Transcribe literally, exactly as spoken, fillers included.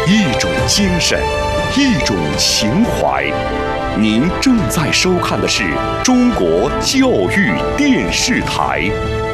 一种精神，一种情怀。您正在收看的是中国教育电视台。